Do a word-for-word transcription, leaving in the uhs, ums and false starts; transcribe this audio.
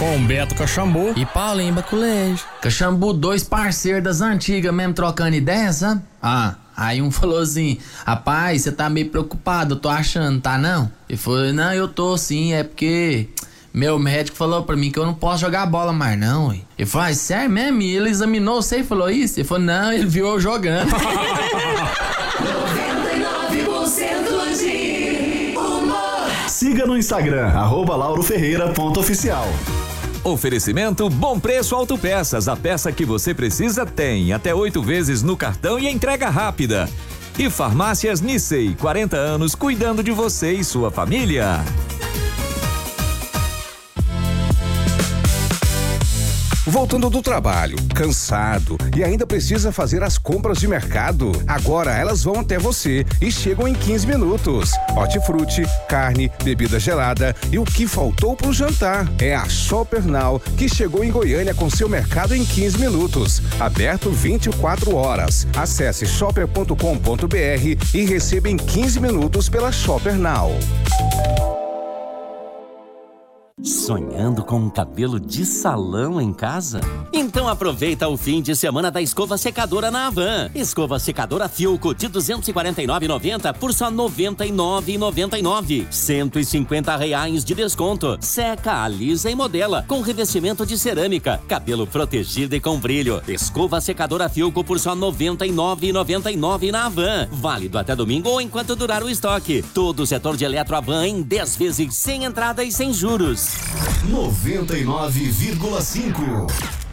com Beto Caxambu e Paulinho Baculejo. Caxambu, dois parceiros das antigas mesmo trocando ideia, sabe? Ah, aí um falou assim: rapaz, você tá meio preocupado, eu tô achando, tá não? Ele falou: não, eu tô sim, é porque meu médico falou pra mim que eu não posso jogar bola mais não. Ué. Ele falou: ah, sério mesmo? E ele examinou você e falou isso? Ele falou: não, ele viu eu jogando. noventa e nove por cento de humor. Siga no Instagram, arroba lauro ferreira ponto oficial. Oferecimento Bom Preço Autopeças. A peça que você precisa tem até oito vezes no cartão e entrega rápida. E Farmácias Nissei, quarenta anos cuidando de você e sua família. Voltando do trabalho, cansado e ainda precisa fazer as compras de mercado? Agora elas vão até você e chegam em quinze minutos. Hortifruti, carne, bebida gelada e o que faltou pro jantar. É a Shopper Now que chegou em Goiânia com seu mercado em quinze minutos. Aberto vinte e quatro horas. Acesse shopper ponto com ponto br e receba em quinze minutos pela Shopper Now. Sonhando com um cabelo de salão em casa? Então aproveita o fim de semana da escova secadora na Havan. Escova secadora Filco de duzentos e quarenta e nove reais e noventa centavos por só noventa e nove reais e noventa e nove centavos. cento e cinquenta reais de desconto. Seca, alisa e modela com revestimento de cerâmica. Cabelo protegido e com brilho. Escova secadora Filco por só noventa e nove reais e noventa e nove centavos na Havan. Válido até domingo ou enquanto durar o estoque. Todo o setor de eletro Havan em dez vezes sem entrada e sem juros. noventa e nove vírgula cinco.